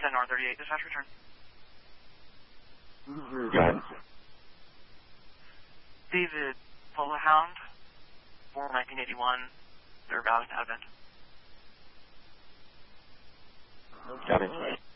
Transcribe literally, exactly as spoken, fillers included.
ten R thirty-eight, dispatch return. Go ahead. David Polo Hound, for nineteen eighty-one, they're routing to Advent. Got it.